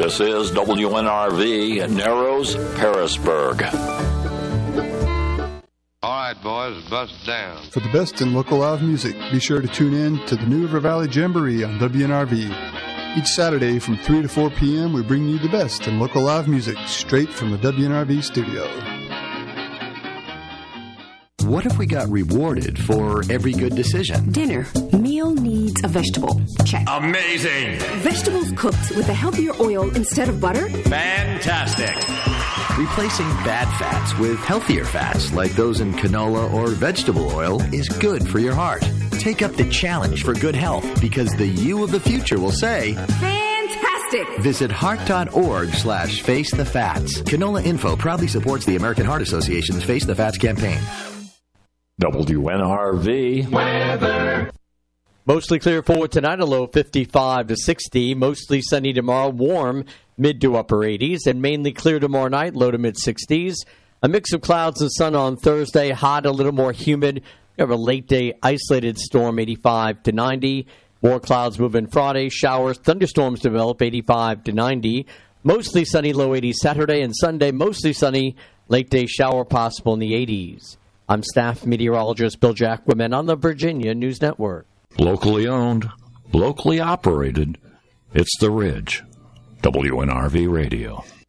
This is WNRV, Narrows, Parisburg. All right, boys, bust down. For the best in local live music, be sure to tune in to the New River Valley Jamboree on WNRV. Each Saturday from 3 to 4 p.m., we bring you the best in local live music straight from the WNRV studio. What if we got rewarded for every good decision? Dinner. Meal needs a vegetable. Check. Amazing. Vegetables cooked with a healthier oil instead of butter. Fantastic. Replacing bad fats with healthier fats like those in canola or vegetable oil is good for your heart. Take up the challenge for good health because the you of the future will say, fantastic! Visit heart.org/facethefats. Canola Info proudly supports the American Heart Association's Face the Fats campaign. WNRV weather. Mostly clear for tonight, a low 55 to 60. Mostly sunny tomorrow, warm mid to upper 80s, and mainly clear tomorrow night, low to mid 60s. A mix of clouds and sun on Thursday, hot, a little more humid. We have a late day isolated storm, 85 to 90. More clouds move in Friday. Showers, thunderstorms develop, 85 to 90. Mostly sunny, low 80s Saturday and Sunday. Mostly sunny, late day shower possible in the 80s. I'm staff meteorologist Bill Jacquemin on the Virginia News Network. Locally owned, locally operated, it's The Ridge. WNRV Radio.